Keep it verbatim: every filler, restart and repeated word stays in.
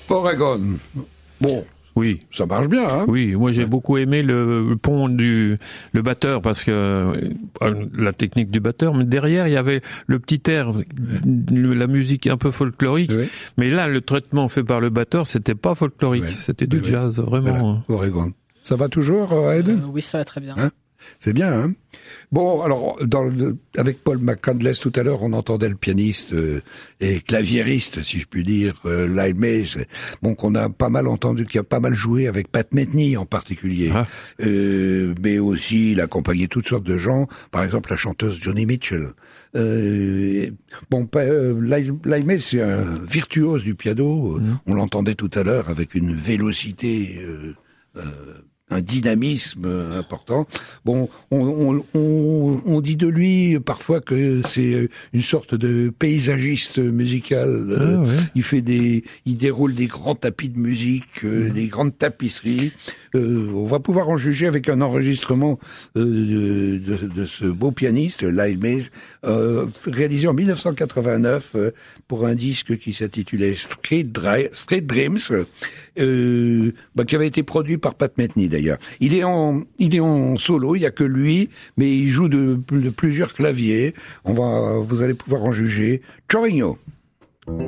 Oregon. Bon. Oui. Ça marche bien, hein? Oui, moi j'ai ouais. beaucoup aimé le, le pont du le batteur parce que euh, la technique du batteur, mais derrière il y avait le petit air, ouais. la musique un peu folklorique. Ouais. Mais là, le traitement fait par le batteur, c'était pas folklorique, ouais. c'était du ouais. jazz, vraiment. Voilà. Oregon. Ça va toujours, Ed? euh, Oui, ça va très bien. Hein? C'est bien, hein? Bon, alors, dans le, avec Paul McCandless tout à l'heure, on entendait le pianiste euh, et claviériste, si je puis dire, euh, Lyle Mays, bon, qu'on a pas mal entendu, qui a pas mal joué avec Pat Metheny en particulier. Ah. Euh, mais aussi, il a accompagné toutes sortes de gens, par exemple la chanteuse Joni Mitchell. Euh, bon, euh, Lyle, Lyle Mays, c'est un virtuose du piano, mmh. on l'entendait tout à l'heure avec une vélocité... Euh, euh, un dynamisme important. Bon, on, on, on, on dit de lui parfois que c'est une sorte de paysagiste musical. Ah, ouais. Il fait des, il déroule des grands tapis de musique, mmh. des grandes tapisseries. Euh, on va pouvoir en juger avec un enregistrement euh, de, de, de ce beau pianiste, Lyle Mays, euh, réalisé en dix-neuf cent quatre-vingt-neuf euh, pour un disque qui s'intitulait Street, Dry, Street Dreams, euh, bah, qui avait été produit par Pat Metheny d'ailleurs. Il est en, il est en solo, il y a que lui, mais il joue de, de plusieurs claviers. On va, vous allez pouvoir en juger. Chorigno.